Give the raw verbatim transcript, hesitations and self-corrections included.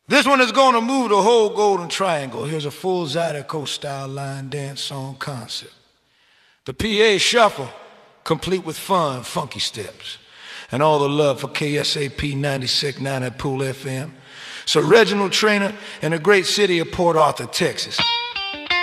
This one is gonna move the whole Golden Triangle. Here's a full Zydeco style line dance song concept. The P A shuffle, complete with fun, funky steps. And all the love for K S A P ninety-six point nine at Pool F M. Sir Reginald Trainer in the great city of Port Arthur, Texas.